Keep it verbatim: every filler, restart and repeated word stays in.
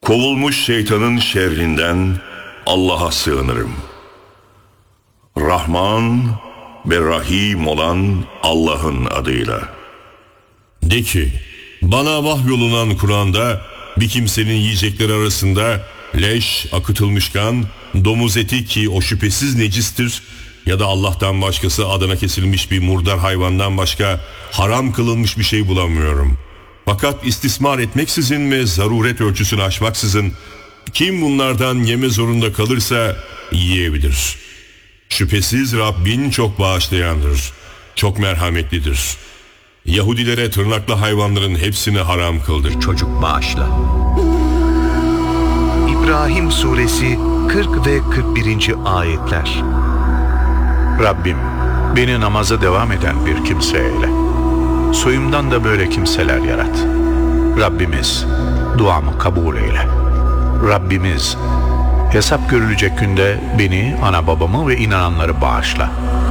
Kovulmuş şeytanın şerrinden Allah'a sığınırım. Rahman ve Rahim olan Allah'ın adıyla. De ki, bana vahyolunan Kur'an'da bir kimsenin yiyecekleri arasında leş, akıtılmış kan, domuz eti ki o şüphesiz necistir ya da Allah'tan başkası adına kesilmiş bir murdar hayvandan başka haram kılınmış bir şey bulamıyorum. Fakat istismar etmeksizin ve zaruret ölçüsünü aşmaksızın kim bunlardan yeme zorunda kalırsa yiyebilir. Şüphesiz Rabbin çok bağışlayandır, çok merhametlidir. Yahudilere tırnaklı hayvanların hepsini haram kıldı. Çocuk bağışla. İbrahim Suresi kırk ve kırk birinci ayetler. Rabbim, beni namaza devam eden bir kimse eyle. Soyumdan da böyle kimseler yarat. Rabbimiz, duamı kabul eyle. Rabbimiz, hesap görülecek günde beni, ana babamı ve inananları bağışla.